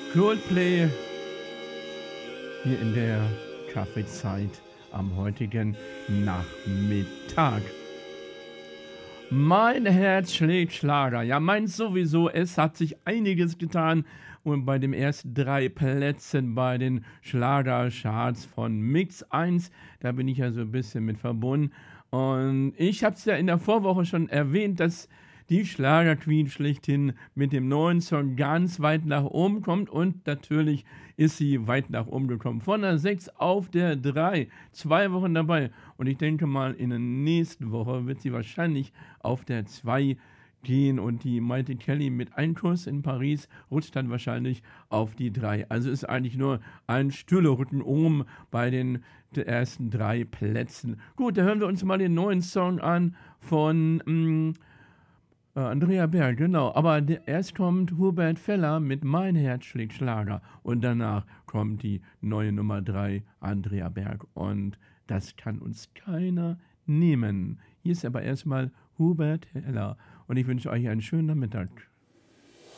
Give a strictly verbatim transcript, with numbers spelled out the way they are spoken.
Coldplay hier in der Kaffeezeit am heutigen Nachmittag. Mein Herz schlägt Schlager. Ja, meins sowieso. Es hat sich einiges getan. Und bei den ersten drei Plätzen bei den Schlagercharts von Mix eins, da bin ich ja so ein bisschen mit verbunden. Und ich habe es ja in der Vorwoche schon erwähnt, dass die Schlagerqueen schlechthin mit dem neuen Song ganz weit nach oben kommt. Und natürlich ist sie weit nach oben gekommen. Von der sechs auf der drei. Zwei Wochen dabei. Und ich denke mal, in der nächsten Woche wird sie wahrscheinlich auf der zwei gehen. Und die Maite Kelly mit Ein Kuss in Paris rutscht dann wahrscheinlich auf die drei. Also ist eigentlich nur ein Stühlerücken oben bei den ersten drei Plätzen. Gut, da hören wir uns mal den neuen Song an von mh, äh, Andrea Berg, genau. Aber der, erst kommt Hubert Feller mit Mein Herz schlägt Schlager. Und danach kommt die neue Nummer drei, Andrea Berg. Und das kann uns keiner nehmen. Hier ist aber erstmal Hubert Feller. Und ich wünsche euch einen schönen Nachmittag.